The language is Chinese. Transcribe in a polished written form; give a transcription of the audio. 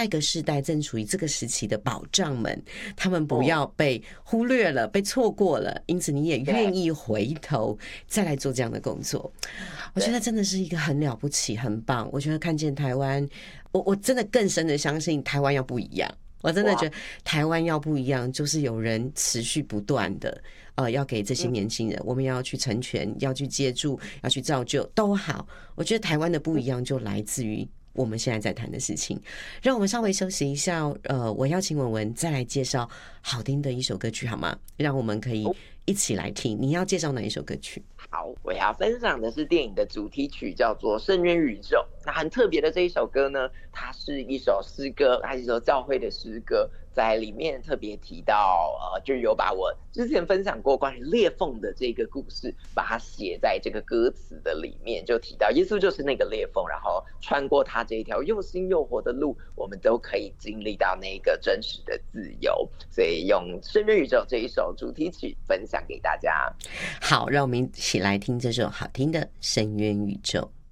下一个世代正处于这个时期的保障们，他们不要被忽略了、被错过了，因此你也愿意回头再来做这样的工作，我觉得真的是一个很了不起、很棒。我觉得看见台湾，我真的更深的相信台湾要不一样。我真的觉得台湾要不一样，就是有人持续不断的要给这些年轻人，我们要去成全，要去接住，要去造就，都好。我觉得台湾的不一样就来自于我们现在在谈的事情。让我们稍微休息一下，我邀请文文再来介绍好听的一首歌曲好吗？让我们可以一起来听。你要介绍哪一首歌曲？ 好，我要分享的是电影的主题曲，叫做《深渊宇宙》。那很特别的这一首歌呢，它是一首诗歌，它是一首教会的诗歌，在里面特别提到，就有把我之前分享过关于裂缝的这个故事，把它写在这个歌词的里面，就提到耶稣就是那个裂缝，然后穿过他这一条又新又活的路，我们都可以经历到那个真实的自由。所以用《深渊宇宙》这一首主题曲分享给大家。 好，让我们一起来听这首好听的《深渊宇宙》。